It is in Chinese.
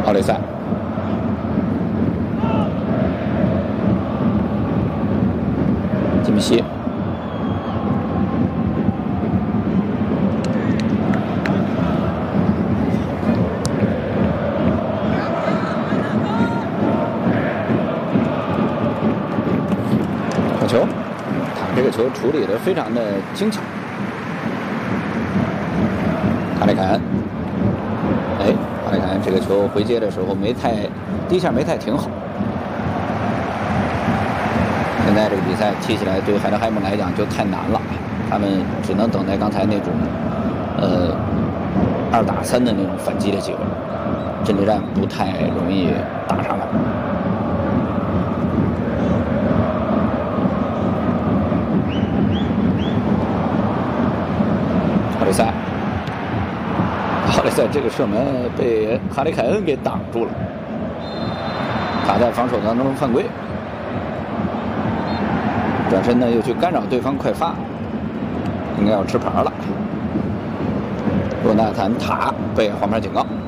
奥雷塞，基米希，好球！他这个球处理的非常的精巧。哈里凯恩，哎，哈里凯恩这个球回接的时候第一下没太停好。现在这个比赛踢起来对海德海姆来讲就太难了，他们只能等待刚才那种2打3的那种反击的机会，阵地战不太容易打上来。奥雷塞，奥雷塞这个射门被哈里凯恩给挡住了，卡在防守当中犯规。转身呢，又去干扰对方快发，应该要吃牌了。洛纳坦塔被黄牌警告。